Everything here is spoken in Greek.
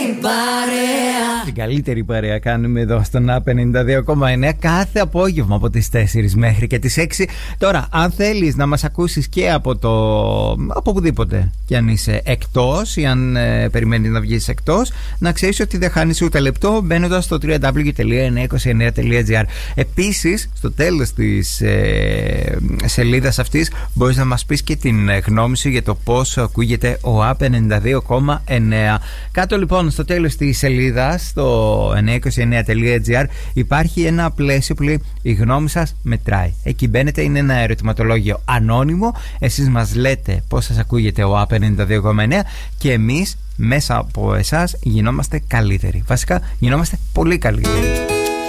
Την καλύτερη παρέα κάνουμε εδώ στον A92,9 κάθε απόγευμα από τις 4 μέχρι και τις 6. Τώρα, αν θέλεις να μας ακούσεις και από οπουδήποτε και αν είσαι εκτός ή αν περιμένεις να βγεις εκτός, να ξέρεις ότι δεν χάνεις ούτε λεπτό μπαίνοντας στο www.929.gr. Επίσης, στο τέλος της σελίδας αυτής μπορείς να μας πεις και την γνώμη σου για το πώς ακούγεται ο A92,9. Κάτω λοιπόν στο τέλος της σελίδας, στο 929.gr, υπάρχει ένα πλαίσιο που λέει «Η γνώμη σας μετράει». Εκεί μπαίνετε, είναι ένα ερωτηματολόγιο ανώνυμο. Εσείς μας λέτε πώς σας ακούγεται ο A92,9 και εμείς μέσα από εσάς γινόμαστε καλύτεροι. Βασικά γινόμαστε πολύ καλύτεροι.